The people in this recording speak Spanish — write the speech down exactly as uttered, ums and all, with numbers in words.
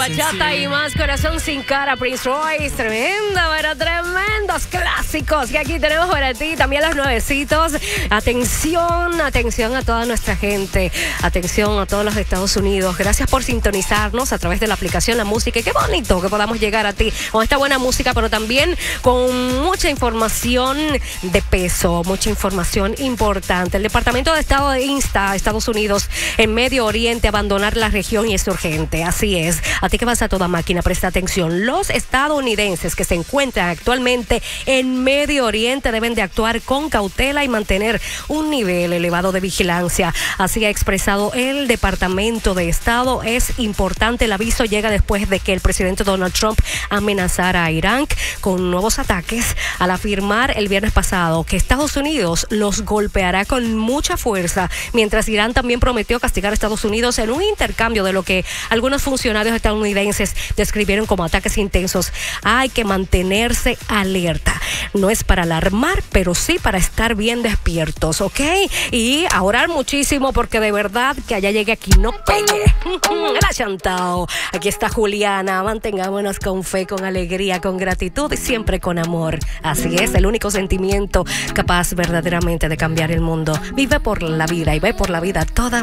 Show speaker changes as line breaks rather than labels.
bachata y más, Corazón sin cara, Prince Royce, tremenda, pero tremendos clásicos que aquí tenemos para ti, también los nuevecitos. Atención, atención a toda nuestra gente, atención a todos los Estados Unidos, gracias por sintonizarnos a través de la aplicación La Música, y qué bonito que podamos llegar a ti con esta buena música, pero también con mucha información de peso, mucha información importante. El Departamento de Estado insta a Estados Unidos en Medio Oriente a abandonar la región y es urgente, así es. A ti que vas a toda máquina, presta atención. Los estadounidenses que se encuentran actualmente en Medio Oriente deben de actuar con cautela y mantener un nivel elevado de vigilancia. Así ha expresado el Departamento de Estado. Es importante, el aviso llega después de que el presidente Donald Trump amenazara a Irán con nuevos ataques al afirmar el viernes pasado que Estados Unidos los golpeará con mucha fuerza, mientras Irán también prometió castigar a Estados Unidos en un intercambio de lo que algunos funcionarios estadounidenses describieron como ataques intensos. Hay que mantenerse alerta. No es para alarmar, pero sí para estar bien despiertos, ¿ok? Y a orar muchísimo porque de verdad que allá llegue aquí no pegue. Gracias, Tao. Aquí está Juliana. Mantengámonos con fe, con alegría, con gratitud y siempre con amor. Así es, el único sentimiento capaz verdaderamente de cambiar el mundo. Vive por la vida y ve por la vida toda